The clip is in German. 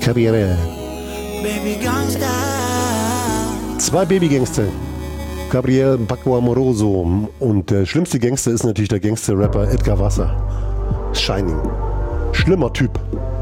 Karriere. Zwei Babygangster. Gabriel Baco Amoroso. Und der schlimmste Gangster ist natürlich der Gangster-Rapper Edgar Wasser. Shining. Schlimmer Typ.